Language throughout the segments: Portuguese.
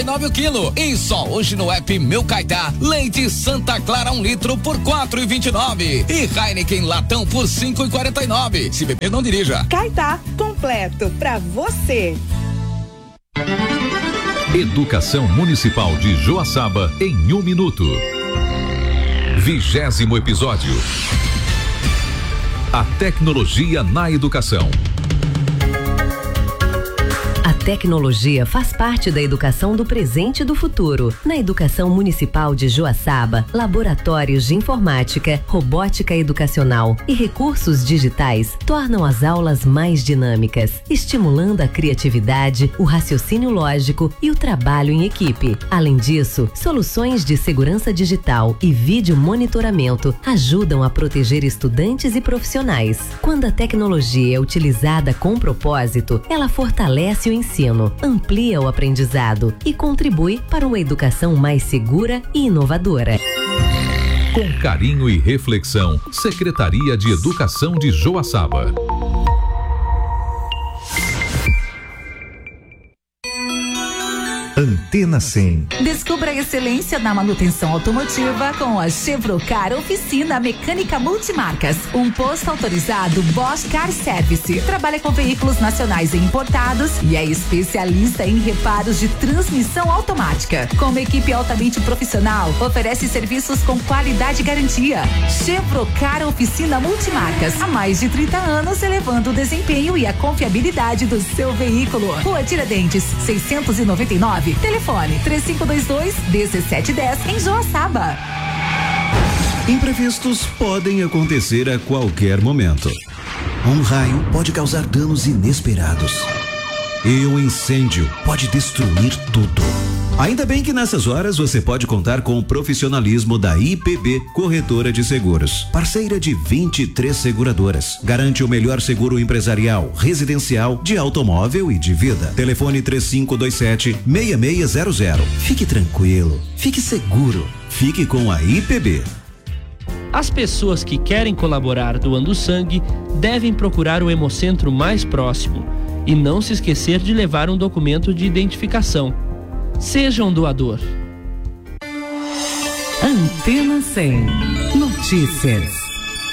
9 o quilo. E só hoje no app Meu Caetá, leite Santa Clara 1 litro por 4,29 e Heineken latão por 5,49. Se beber, não dirija. Caetá, completo pra você. Educação Municipal de Joaçaba em 1 minuto. 20º episódio. A tecnologia na educação. A tecnologia faz parte da educação do presente e do futuro. Na Educação Municipal de Joaçaba, laboratórios de informática, robótica educacional e recursos digitais tornam as aulas mais dinâmicas, estimulando a criatividade, o raciocínio lógico e o trabalho em equipe. Além disso, soluções de segurança digital e vídeo monitoramento ajudam a proteger estudantes e profissionais. Quando a tecnologia é utilizada com propósito, ela fortalece o ensino, amplia o aprendizado e contribui para uma educação mais segura e inovadora. Com carinho e reflexão, Secretaria de Educação de Joaçaba. Antena 100. Descubra a excelência na manutenção automotiva com a Chevrocar Oficina Mecânica Multimarcas. Um posto autorizado Bosch Car Service. Trabalha com veículos nacionais e importados e é especialista em reparos de transmissão automática. Com uma equipe altamente profissional, oferece serviços com qualidade e garantia. Chevrocar Oficina Multimarcas. Há mais de 30 anos, elevando o desempenho e a confiabilidade do seu veículo. Rua Tiradentes, 699. Telefone 3522-1710 em Joaçaba. Imprevistos podem acontecer a qualquer momento. Um raio pode causar danos inesperados. E um incêndio pode destruir tudo. Ainda bem que nessas horas você pode contar com o profissionalismo da IPB Corretora de Seguros, parceira de 23 seguradoras. Garante o melhor seguro empresarial, residencial, de automóvel e de vida. Telefone 3527-6600. Fique tranquilo, fique seguro, fique com a IPB. As pessoas que querem colaborar doando sangue devem procurar o hemocentro mais próximo e não se esquecer de levar um documento de identificação. Seja um doador. Antena 100. Notícias.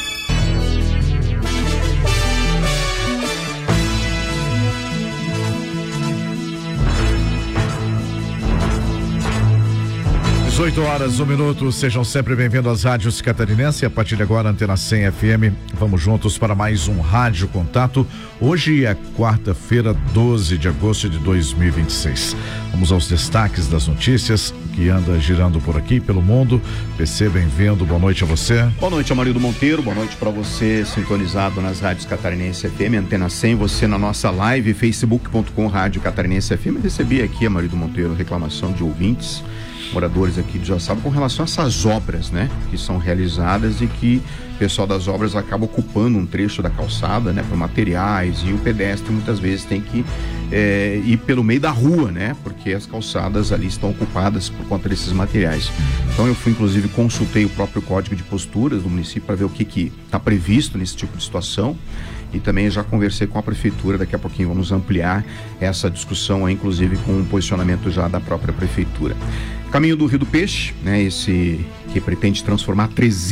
Às 8h, 1 minuto, sejam sempre bem-vindos às rádios catarinenses. A partir de agora, Antena 100 FM, vamos juntos para mais um Rádio Contato. Hoje é quarta-feira, 12 de agosto de 2026. Vamos aos destaques das notícias que anda girando por aqui, pelo mundo. PC, bem-vindo, boa noite a você. Boa noite, Amarildo Monteiro, boa noite para você, sintonizado nas rádios catarinense FM, Antena 100, você na nossa live, facebook.com, Rádio Catarinense FM. Eu recebi aqui, Amarildo Monteiro, reclamação de ouvintes, moradores aqui de Joaçaba com relação a essas obras, né, que são realizadas e que o pessoal das obras acaba ocupando um trecho da calçada, né, para materiais, e o pedestre muitas vezes tem que ir pelo meio da rua, né, porque as calçadas ali estão ocupadas por conta desses materiais. Então eu fui, inclusive, consultei o próprio Código de Posturas do município para ver o que está previsto nesse tipo de situação. E também já conversei com a prefeitura, daqui a pouquinho vamos ampliar essa discussão aí, inclusive com um posicionamento já da própria prefeitura. Caminho do Rio do Peixe, né, esse que pretende transformar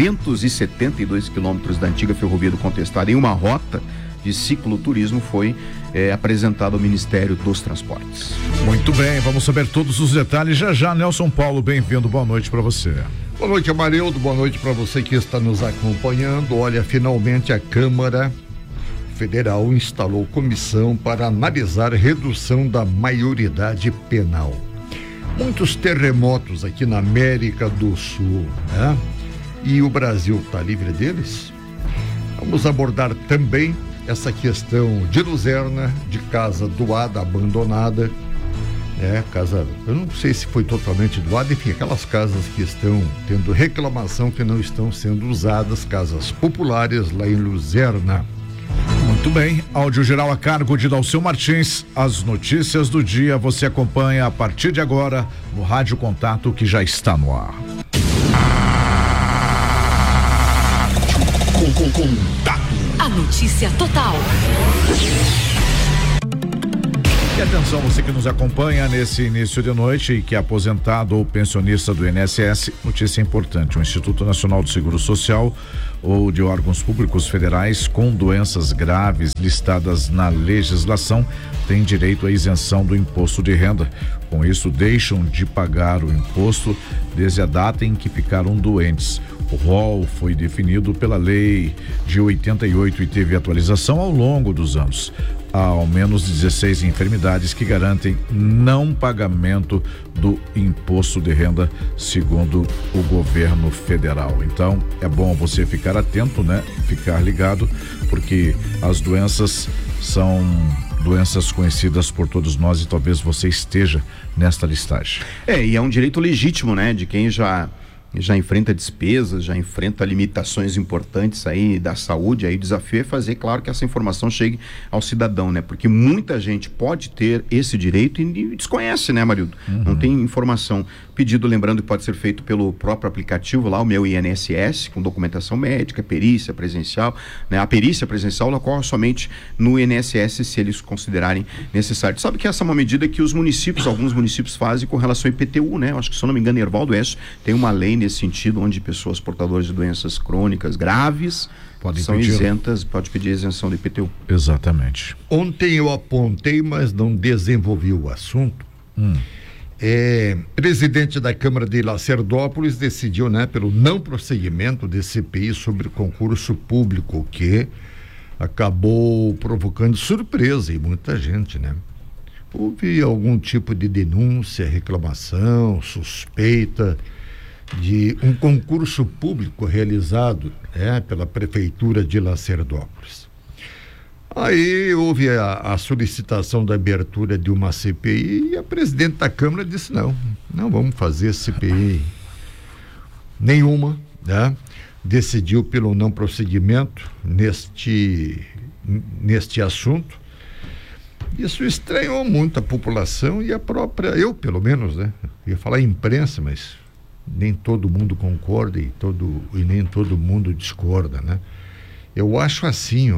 372 quilômetros da antiga ferrovia do Contestado em uma rota de cicloturismo, foi apresentado ao Ministério dos Transportes. Muito bem, vamos saber todos os detalhes já. Nelson Paulo, bem-vindo, boa noite para você. Boa noite, Amarildo, boa noite para você que está nos acompanhando. Olha, finalmente a Câmara Federal instalou comissão para analisar redução da maioridade penal. Muitos terremotos aqui na América do Sul, né? E o Brasil está livre deles? Vamos abordar também essa questão de Luzerna, de casa doada, abandonada, casa, eu não sei se foi totalmente doada, enfim, aquelas casas que estão tendo reclamação que não estão sendo usadas, casas populares lá em Luzerna. Muito bem, áudio geral a cargo de Dalceu Martins. As notícias do dia você acompanha a partir de agora no Rádio Contato, que já está no ar. A notícia total. E atenção, você que nos acompanha nesse início de noite e que é aposentado ou pensionista do INSS, notícia importante: o Instituto Nacional do Seguro Social ou de órgãos públicos federais com doenças graves listadas na legislação têm direito à isenção do imposto de renda. Com isso, deixam de pagar o imposto desde a data em que ficaram doentes. O rol foi definido pela lei de 88 e teve atualização ao longo dos anos. Há ao menos 16 enfermidades que garantem não pagamento do imposto de renda, segundo o governo federal. Então, é bom você ficar atento, né? Ficar ligado, porque as doenças são doenças conhecidas por todos nós e talvez você esteja nesta listagem. E é um direito legítimo, né? De quem já enfrenta despesas, já enfrenta limitações importantes aí da saúde. Aí o desafio é fazer, claro, que essa informação chegue ao cidadão, né? Porque muita gente pode ter esse direito e desconhece, né, Marildo? Não tem informação. Pedido, lembrando, que pode ser feito pelo próprio aplicativo lá, o Meu INSS, com documentação médica, perícia presencial, né? A perícia presencial ela ocorre somente no INSS, se eles considerarem necessário. Sabe que essa é uma medida que os municípios, alguns municípios fazem com relação ao IPTU, né? Eu acho que, se eu não me engano, Hervaldo Oeste tem uma lei nesse sentido, onde pessoas portadoras de doenças crônicas graves são isentas, pode pedir isenção do IPTU. Exatamente. Ontem eu apontei, mas não desenvolvi o assunto. Presidente da Câmara de Lacerdópolis decidiu, né, pelo não prosseguimento de CPI sobre concurso público, que acabou provocando surpresa em muita gente, né? Houve algum tipo de denúncia, reclamação, suspeita de um concurso público realizado pela Prefeitura de Lacerdópolis. Aí houve a solicitação da abertura de uma CPI e a presidente da Câmara disse: não vamos fazer CPI nenhuma, né? Decidiu pelo não prosseguimento neste assunto. Isso estranhou muito a população e a própria, eu pelo menos, né? Ia falar imprensa, mas nem todo mundo concorda e nem todo mundo discorda, né? Eu acho assim,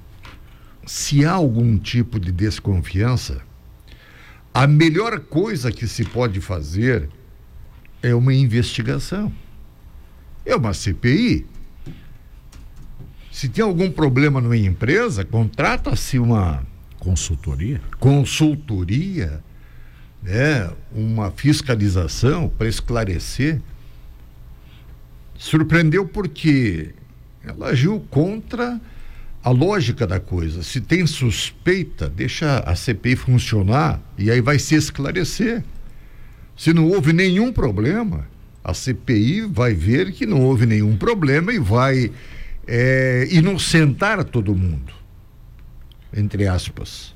se há algum tipo de desconfiança, a melhor coisa que se pode fazer é uma investigação, é uma CPI. Se tem algum problema numa empresa, contrata-se uma consultoria, uma fiscalização para esclarecer. Surpreendeu porque ela agiu contra a lógica da coisa. Se tem suspeita, deixa a CPI funcionar e aí vai se esclarecer. Se não houve nenhum problema, a CPI vai ver que não houve nenhum problema e vai inocentar todo mundo, entre aspas.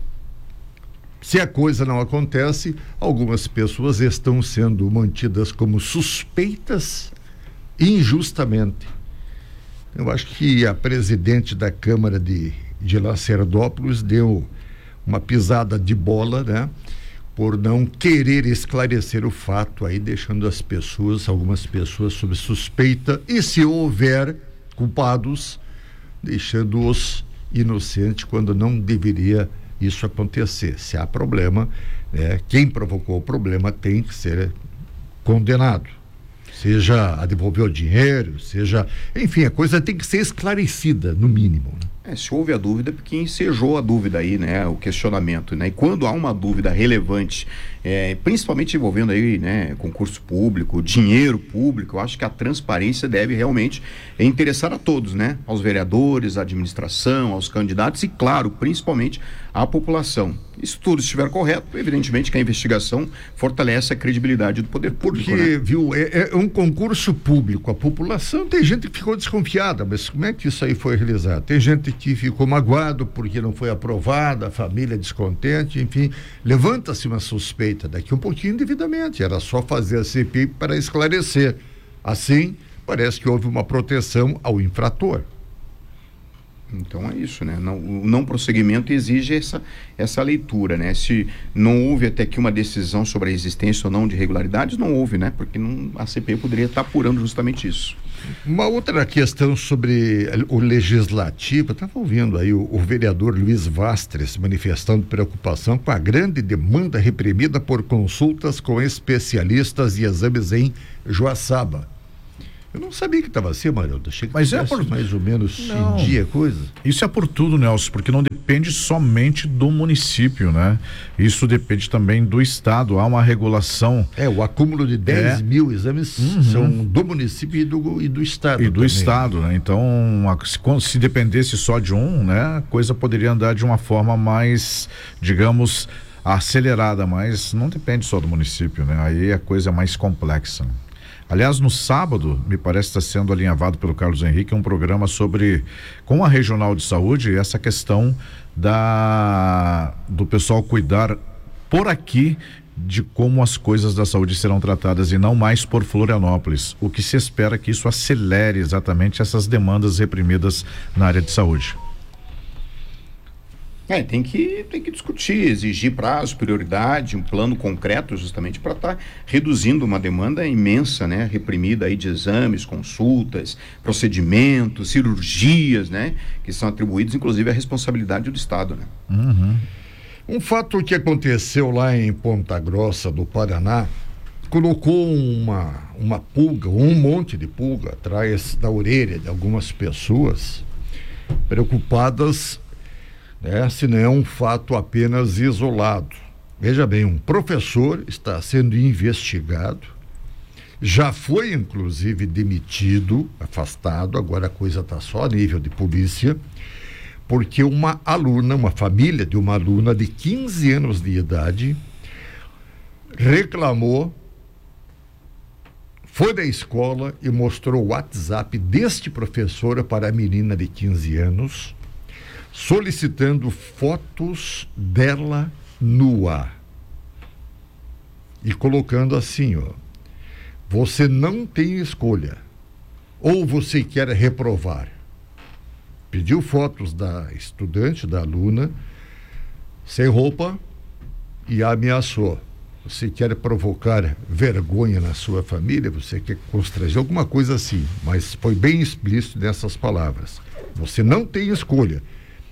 Se a coisa não acontece, algumas pessoas estão sendo mantidas como suspeitas injustamente. Eu acho que a presidente da Câmara de Lacerdópolis deu uma pisada de bola, né? Por não querer esclarecer o fato, aí deixando algumas pessoas sob suspeita, e se houver culpados, deixando-os inocentes quando não deveria isso acontecer. Se há problema, quem provocou o problema tem que ser condenado, seja a devolver o dinheiro, enfim, a coisa tem que ser esclarecida, no mínimo, né? Se houve a dúvida, porque ensejou a dúvida aí, né? O questionamento, né? E quando há uma dúvida relevante, principalmente envolvendo aí, né? Concurso público, dinheiro público, eu acho que a transparência deve realmente interessar a todos, né? Aos vereadores, à administração, aos candidatos e, claro, principalmente à população. E se tudo estiver correto, evidentemente que a investigação fortalece a credibilidade do poder público. Porque, né? viu, é um concurso público, a população, tem gente que ficou desconfiada, mas como é que isso aí foi realizado? Tem gente que ficou magoado porque não foi aprovada, a família descontente, enfim, levanta-se uma suspeita daqui um pouquinho devidamente, era só fazer a CPI para esclarecer. Assim, parece que houve uma proteção ao infrator. Então é isso, né? O não prosseguimento exige essa leitura, né? Se não houve até aqui uma decisão sobre a existência ou não de irregularidades, não houve, né? Porque a CPI poderia estar apurando justamente isso. Uma outra questão sobre o legislativo, estava ouvindo aí o vereador Luiz Vastres manifestando preocupação com a grande demanda reprimida por consultas com especialistas e exames em Joaçaba. Eu não sabia que estava assim, Marildo. Achei que mas é por mais ou menos em dia coisa. Isso é por tudo, Nelson, porque não depende somente do município, né? Isso depende também do estado. Há uma regulação. O acúmulo de 10 mil exames são do município e do estado. E do estado, né? Então, se dependesse só de um, né? A coisa poderia andar de uma forma mais, digamos, acelerada, mas não depende só do município, né? Aí a coisa é mais complexa. Aliás, no sábado, me parece que está sendo alinhavado pelo Carlos Henrique um programa com a Regional de Saúde, essa questão do pessoal cuidar por aqui de como as coisas da saúde serão tratadas e não mais por Florianópolis. O que se espera é que isso acelere exatamente essas demandas reprimidas na área de saúde. Tem que discutir, exigir prazo, prioridade, um plano concreto justamente para estar reduzindo uma demanda imensa, né? Reprimida aí de exames, consultas, procedimentos, cirurgias, né? Que são atribuídos inclusive à responsabilidade do Estado, né? Um fato que aconteceu lá em Ponta Grossa do Paraná colocou uma pulga, um monte de pulga atrás da orelha de algumas pessoas preocupadas, se não é um fato apenas isolado. Veja bem, um professor está sendo investigado, já foi inclusive demitido, afastado, agora a coisa está só a nível de polícia, porque uma família de uma aluna de 15 anos de idade reclamou, foi da escola e mostrou o WhatsApp deste professor para a menina de 15 anos, solicitando fotos dela nua e colocando assim, você não tem escolha, ou você quer reprovar. Pediu fotos da estudante, da aluna, sem roupa e ameaçou. Você quer provocar vergonha na sua família, você quer constranger, alguma coisa assim, mas foi bem explícito nessas palavras. Você não tem escolha.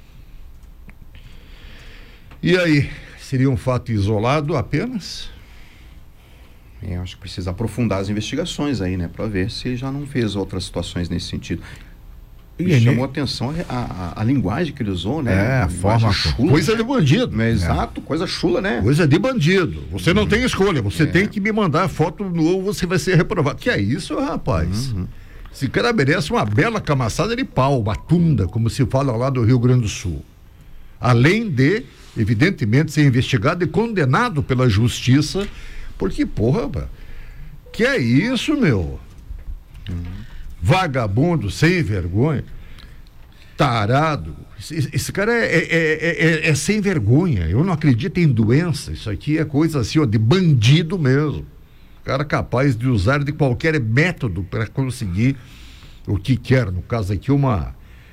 E aí, seria um fato isolado apenas? Eu acho que precisa aprofundar as investigações aí, né? Para ver se já não fez outras situações nesse sentido. E chamou atenção a linguagem que ele usou, né? A forma chula. Coisa de bandido. Exato, coisa chula, né? Coisa de bandido. Você não tem escolha, você tem que me mandar foto nua ou você vai ser reprovado. Que é isso, rapaz? Esse cara merece uma bela camaçada de pau, uma tunda, como se fala lá do Rio Grande do Sul. Além de, evidentemente, ser investigado e condenado pela justiça, porque, que é isso, meu? Vagabundo, sem vergonha, tarado. Esse cara é sem vergonha. Eu não acredito em doença. Isso aqui é coisa assim, de bandido mesmo. Cara capaz de usar de qualquer método para conseguir o que quer. No caso aqui, um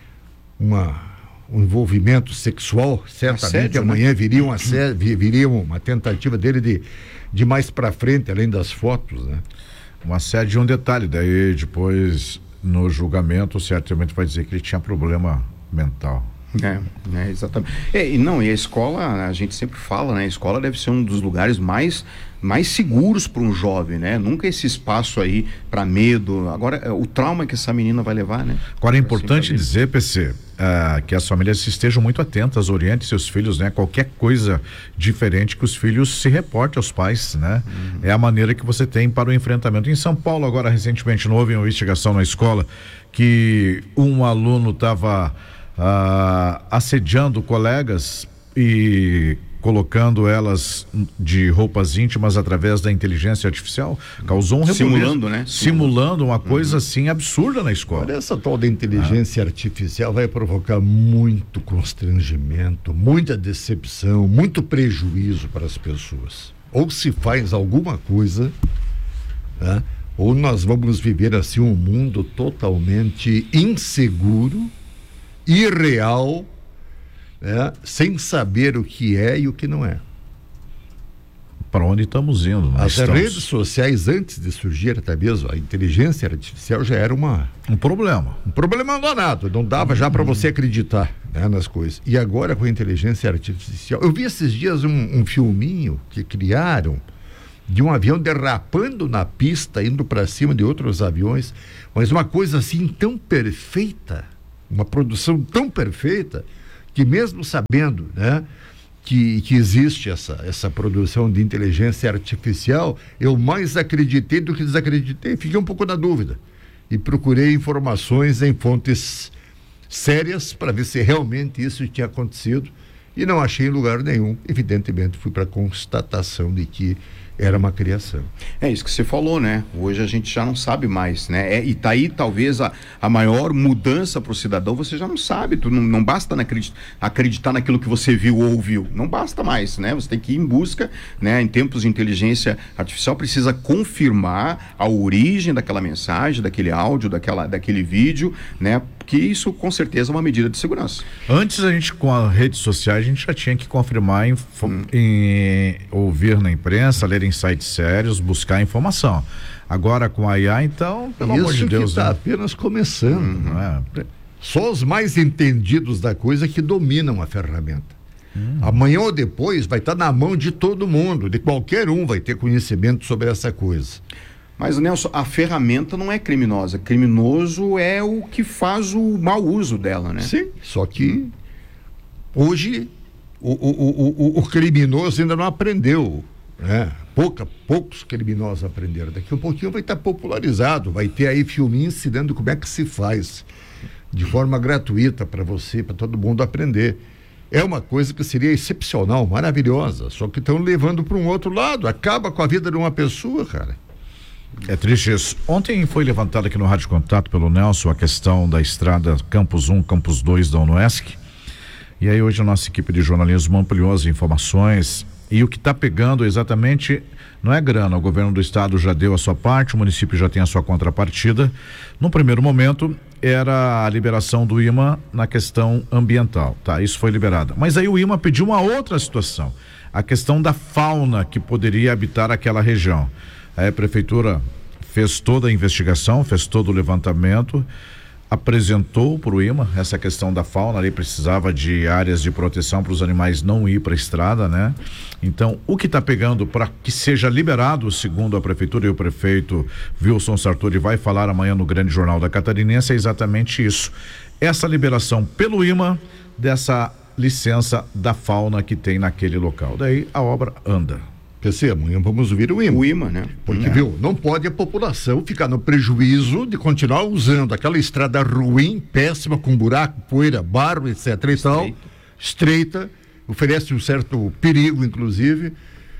envolvimento sexual, certamente assédio, amanhã, né? viria uma tentativa dele de mais para frente, além das fotos, né? Um assédio, um detalhe, daí depois no julgamento certamente vai dizer que ele tinha problema mental. Exatamente. E a escola, a gente sempre fala, né? A escola deve ser um dos lugares mais seguros para um jovem, né? Nunca esse espaço aí para medo. Agora, o trauma que essa menina vai levar, né? Agora é importante dizer, PC, que as famílias estejam muito atentas, orientem seus filhos, né? Qualquer coisa diferente que os filhos se reportem aos pais, né? É a maneira que você tem para o enfrentamento. Em São Paulo, agora, recentemente, houve uma investigação na escola que um aluno estava assediando colegas e colocando elas de roupas íntimas através da inteligência artificial, causou um simulando, né? Simulando uma coisa assim absurda na escola. Olha, essa tal da inteligência artificial vai provocar muito constrangimento, muita decepção, muito prejuízo para as pessoas. Ou se faz alguma coisa, né? Ou nós vamos viver assim um mundo totalmente inseguro, irreal, né? Sem saber o que é e o que não é. para onde estamos indo. As redes sociais, antes de surgir até mesmo a inteligência artificial, já era um problema. Um problema danado. Não dava já para você acreditar, né, nas coisas. E agora com a inteligência artificial, eu vi esses dias um filminho que criaram de um avião derrapando na pista, indo para cima de outros aviões, mas uma coisa assim tão perfeita, uma produção tão perfeita, que mesmo sabendo, né, que existe essa produção de inteligência artificial, eu mais acreditei do que desacreditei. Fiquei um pouco na dúvida e procurei informações em fontes sérias para ver se realmente isso tinha acontecido, e não achei em lugar nenhum. Evidentemente fui para a constatação de que era uma criação. É isso que você falou, né? Hoje a gente já não sabe mais, né? E tá aí talvez a maior mudança para o cidadão. Você já não sabe, não basta acreditar naquilo que você viu ou ouviu, não basta mais, né? Você tem que ir em busca, né? Em tempos de inteligência artificial, precisa confirmar a origem daquela mensagem, daquele áudio, daquele vídeo, né? Que isso com certeza é uma medida de segurança. Antes a gente, com as redes sociais, a gente já tinha que confirmar, ouvir na imprensa, ler em sites sérios, buscar informação. Agora com a IA, então, pelo amor de Deus. Isso está apenas começando. Só os mais entendidos da coisa que dominam a ferramenta. Amanhã ou depois vai estar na mão de todo mundo, de qualquer um vai ter conhecimento sobre essa coisa. Mas, Nelson, a ferramenta não é criminosa. Criminoso é o que faz o mau uso dela, né? Sim, só que hoje o criminoso ainda não aprendeu, né? Poucos criminosos aprenderam. Daqui a um pouquinho vai estar popularizado, vai ter aí filminho ensinando como é que se faz de forma gratuita para você, para todo mundo aprender. É uma coisa que seria excepcional, maravilhosa, só que estão levando para um outro lado, acaba com a vida de uma pessoa, cara. É triste isso. Ontem foi levantada aqui no Rádio Contato pelo Nelson a questão da estrada Campus 1, Campus 2 da UNOESC. E aí hoje a nossa equipe de jornalismo ampliou as informações, e o que está pegando exatamente não é grana. O governo do estado já deu a sua parte, o município já tem a sua contrapartida. No primeiro momento era a liberação do IMA na questão ambiental, tá? Isso foi liberado. Mas aí o IMA pediu uma outra situação, a questão da fauna que poderia habitar aquela região. A prefeitura fez toda a investigação, fez todo o levantamento, apresentou para o IMA essa questão da fauna. Ali precisava de áreas de proteção para os animais não ir para a estrada, né? Então, o que está pegando para que seja liberado, segundo a prefeitura, e o prefeito Wilson Sartori vai falar amanhã no Grande Jornal da Catarinense, é exatamente isso. Essa liberação pelo IMA dessa licença da fauna que tem naquele local. Daí a obra anda. PC, amanhã vamos ouvir o IMA. O IMA, né? Porque, viu, não pode a população ficar no prejuízo de continuar usando aquela estrada ruim, péssima, com buraco, poeira, barro, etc. e tal, estreita, oferece um certo perigo, inclusive,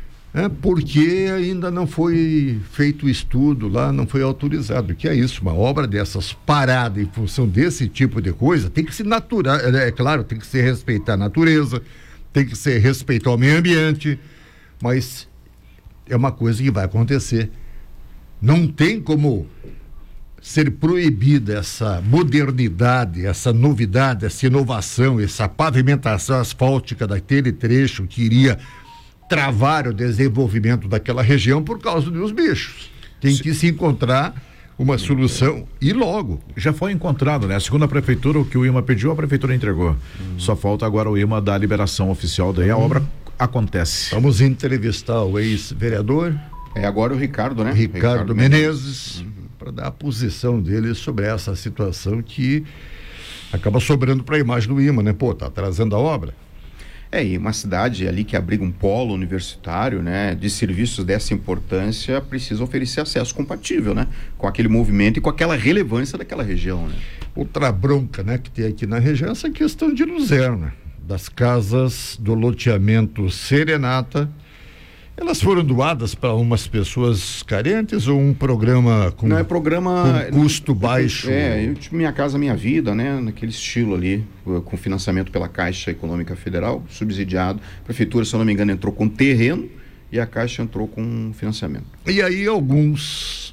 porque ainda não foi feito o estudo lá, não foi autorizado. Que é isso, uma obra dessas parada em função desse tipo de coisa, tem que se claro, tem que se respeitar a natureza, tem que se respeitar o meio ambiente, mas é uma coisa que vai acontecer. Não tem como ser proibida essa modernidade, essa novidade, essa inovação, essa pavimentação asfáltica daquele trecho que iria travar o desenvolvimento daquela região por causa dos bichos. Tem que se encontrar uma solução e logo. Já foi encontrado, né? Segundo a prefeitura, o que o IMA pediu, a prefeitura entregou. Só falta agora o IMA dar a liberação oficial, daí a obra acontece. Vamos entrevistar o ex-vereador. Agora o Ricardo, né? Ricardo Menezes, para dar a posição dele sobre essa situação que acaba sobrando para a imagem do IMA, né? Pô, tá atrasando a obra. E uma cidade ali que abriga um polo universitário, né, de serviços dessa importância, precisa oferecer acesso compatível, né, com aquele movimento e com aquela relevância daquela região, né. Outra bronca, né, que tem aqui na região é essa questão de luzerna, das casas do loteamento Serenata. Elas foram doadas para umas pessoas carentes ou um programa com, não, é programa com custo baixo? Minha Casa Minha Vida, né? Naquele estilo ali, com financiamento pela Caixa Econômica Federal, subsidiado. A prefeitura, se eu não me engano, entrou com terreno e a Caixa entrou com financiamento. E aí alguns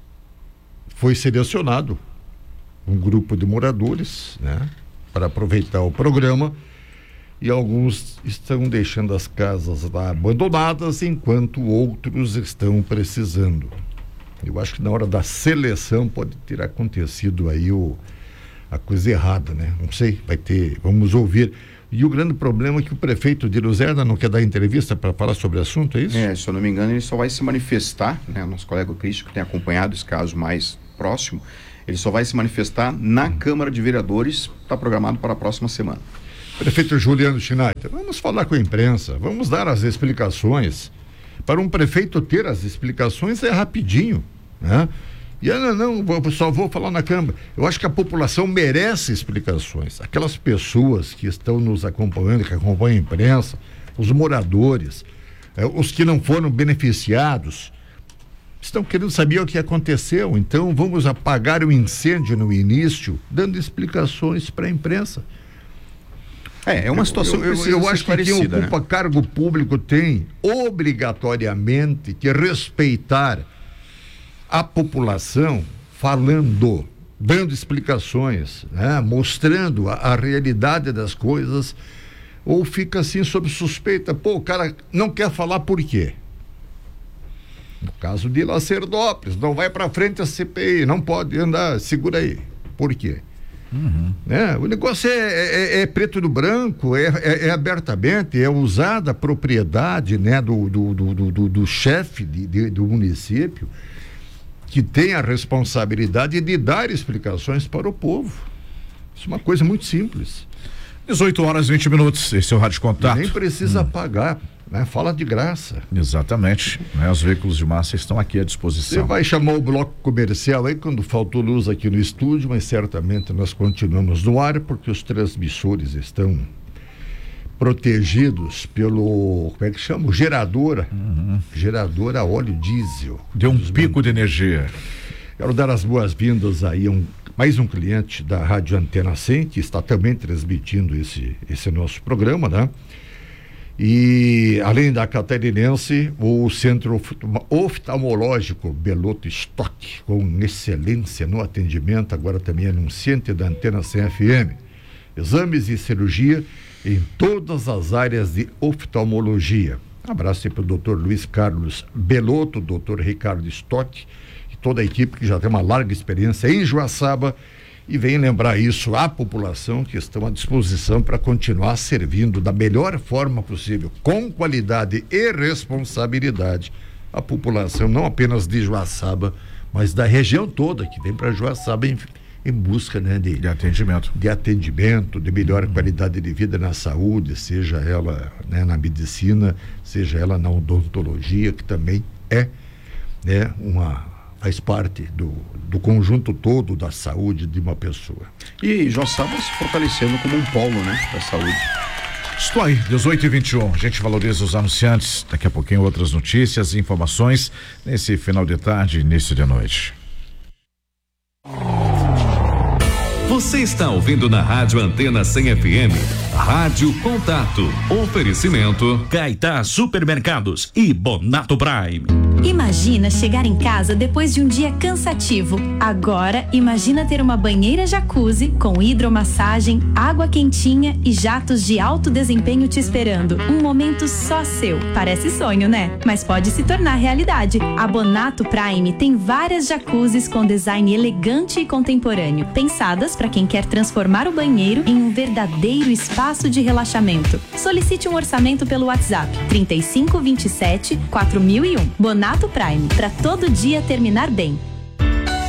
foi selecionado um grupo de moradores, né? Para aproveitar o programa. e alguns estão deixando as casas lá abandonadas enquanto outros estão precisando. Eu acho que na hora da seleção pode ter acontecido aí a coisa errada, né? Não sei, vamos ouvir. E o grande problema é que o prefeito de Luzerna não quer dar entrevista para falar sobre o assunto, é isso? Se eu não me engano, ele só vai se manifestar, né? O nosso colega Cristo, que tem acompanhado esse caso mais próximo, ele só vai se manifestar na Câmara de Vereadores, está programado para a próxima semana. Prefeito Juliano Schneider, vamos falar com a imprensa, vamos dar as explicações. Para um prefeito ter as explicações é rapidinho, né? E eu só vou falar na Câmara. Eu acho que a população merece explicações. Aquelas pessoas que estão nos acompanhando, que acompanham a imprensa, os moradores, os que não foram beneficiados, estão querendo saber o que aconteceu. Então vamos apagar o incêndio no início, dando explicações para a imprensa. É uma situação que precisa eu acho que quem ocupa, né? Cargo público tem obrigatoriamente que respeitar a população, falando, dando explicações, né? Mostrando a realidade das coisas, ou fica assim sob suspeita. O cara não quer falar por quê? No caso de Lacerdópolis, não vai para frente a CPI, não pode andar, segura aí. Por quê? O negócio é preto no branco, é abertamente, é usada a propriedade, né, do chefe do município, que tem a responsabilidade de dar explicações para o povo. Isso é uma coisa muito simples. 18h20, esse é o Rádio Contato. E nem precisa pagar, né? Fala de graça. Exatamente, né? Os veículos de massa estão aqui à disposição. Você vai chamar o bloco comercial aí quando faltou luz aqui no estúdio, mas certamente nós continuamos no ar porque os transmissores estão protegidos pelo, como é que chama? Gerador a óleo diesel. Deu um pico de energia. Quero dar as boas-vindas aí a mais um cliente da Rádio Antena 100, que está também transmitindo esse nosso programa, né? E além da Catarinense, o Centro Oftalmológico Beloto Stock, com excelência no atendimento, agora também anunciante da Antena 100 FM. Exames e cirurgia em todas as áreas de oftalmologia. Abraço aí para o Dr. Luiz Carlos Beloto, Dr. Ricardo Stock e toda a equipe que já tem uma larga experiência em Joaçaba, e vem lembrar isso à população, que estão à disposição para continuar servindo da melhor forma possível, com qualidade e responsabilidade, a população não apenas de Joaçaba, mas da região toda, que vem para Joaçaba em busca, né, de atendimento, de melhor qualidade de vida na saúde, seja ela, né, na medicina, seja ela na odontologia, que também faz parte do conjunto todo da saúde de uma pessoa. E Joaçaba se fortalecendo como um polo, né, da saúde. Estou aí, 18h21. A gente valoriza os anunciantes. Daqui a pouquinho outras notícias e informações nesse final de tarde e início de noite. Você está ouvindo na Rádio Antena 100 FM, Rádio Contato, oferecimento Caetá Supermercados e Bonato Prime. Imagina chegar em casa depois de um dia cansativo. Agora, imagina ter uma banheira jacuzzi com hidromassagem, água quentinha e jatos de alto desempenho te esperando. Um momento só seu. Parece sonho, né? Mas pode se tornar realidade. A Bonato Prime tem várias jacuzzis com design elegante e contemporâneo, pensadas para quem quer transformar o banheiro em um verdadeiro espaço de relaxamento. Solicite um orçamento pelo WhatsApp 3527 4001. Bonato Prime, para todo dia terminar bem.